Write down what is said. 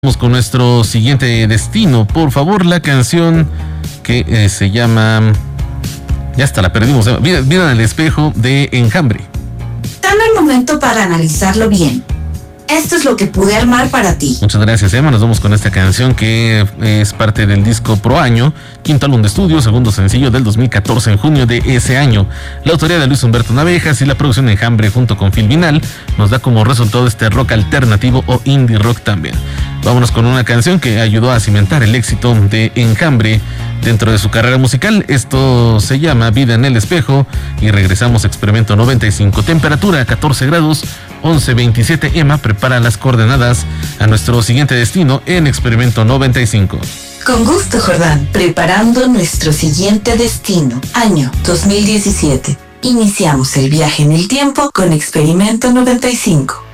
Vamos con nuestro siguiente destino. Por favor, la canción que se llama... Ya está, la perdimos. Vida en el espejo de Enjambre. Dame un momento para analizarlo bien. Esto es lo que pude armar para ti. Muchas gracias, Emma. Nos vamos con esta canción que es parte del disco Pro Año, quinto álbum de estudio, segundo sencillo del 2014 en junio de ese año. La autoría de Luis Humberto Navejas y la producción de Enjambre junto con Phil Vinal nos da como resultado este rock alternativo o indie rock también. Vámonos con una canción que ayudó a cimentar el éxito de Enjambre dentro de su carrera musical. Esto se llama Vida en el Espejo y regresamos a Experimento 95. Temperatura 14 grados, 11:27. Emma prepara las coordenadas a nuestro siguiente destino en Experimento 95. Con gusto, Jordán. Preparando nuestro siguiente destino. Año 2017. Iniciamos el viaje en el tiempo con Experimento 95.